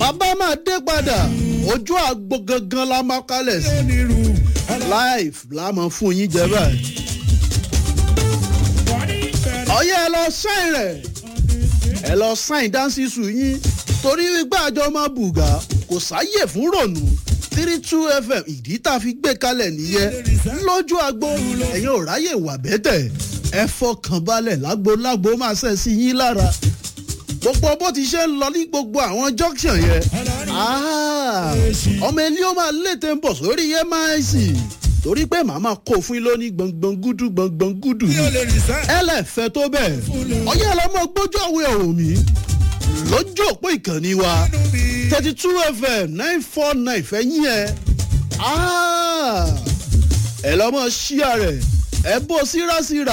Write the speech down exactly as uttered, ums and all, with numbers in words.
bàbá máa dé padà ojú àgbo gangan la máa kalẹ̀ sí live la máa fún yín jẹ báyìí. ọ̀yẹ́ ẹ lọ sáìn rẹ̀ ẹ lọ sáìn dáńsísù yín torí wípé àjọ máa bùgà kò sáyè fún rònú three two fm ìdí tá a fi gbé kalẹ̀ nìyẹn lójú agbo ẹ̀yin ò ráyè wà bẹ́tẹ̀ ẹ fọkàn balẹ̀ lágbo lágbo máa ṣẹ̀ sí yín lára gbogbo bó ti ṣe ń lọ ní gbogbo àwọn junction yẹn ọmọ ẹni ó máa lété ń bọ̀ sórí mic torí pé màmá kò fún yín lóní gbọ̀ngbọ̀n gúdú gbọ̀ngbọ̀n gúdú ẹlẹ́fẹ̀ẹ́ tó bẹ́ẹ̀ ọyẹ́ ọlọ́mọ gbójú àwẹ̀ òmí lójú òpó ìkànnì wa thirty two fm nine four nine fẹ́yìn ẹ̀ ẹ̀ lọ́mọ ṣíà rẹ̀ ẹ̀ bó síra síra.